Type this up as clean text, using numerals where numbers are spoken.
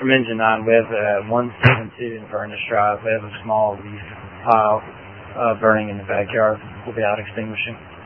from Engine 9. We have 172 in Furnace Drive. We have a small leaf pile burning in the backyard. We'll be out extinguishing.